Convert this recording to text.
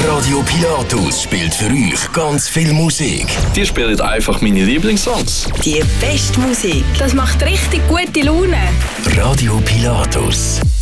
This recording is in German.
Radio Pilatus spielt für euch ganz viel Musik. Die spielen einfach meine Lieblingssongs. Die beste Musik. Das macht richtig gute Laune. Radio Pilatus,